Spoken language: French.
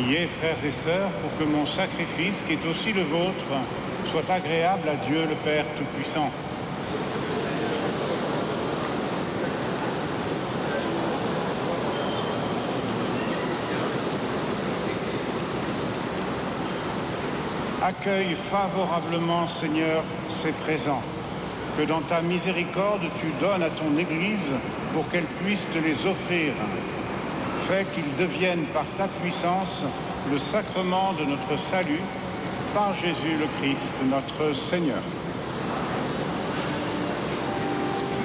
Priez, frères et sœurs, pour que mon sacrifice, qui est aussi le vôtre, soit agréable à Dieu le Père Tout-Puissant. Accueille favorablement, Seigneur, ces présents, que dans ta miséricorde tu donnes à ton Église pour qu'elle puisse te les offrir. Fais qu'ils deviennent par ta puissance le sacrement de notre salut, par Jésus le Christ, notre Seigneur.